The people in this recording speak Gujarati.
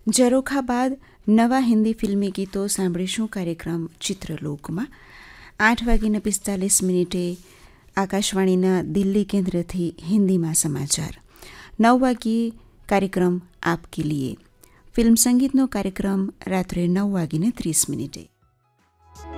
ઝરોખા બાદ નવા હિન્દી ફિલ્મી ગીતો સાંભળીશું કાર્યક્રમ ચિત્રલોકમાં. 8:45 આકાશવાણીના દિલ્હી કેન્દ્રથી હિન્દીમાં સમાચાર. 9 કાર્યક્રમ આપકે લીએ. ફિલ્મ સંગીતનો કાર્યક્રમ રાત્રે 9:30.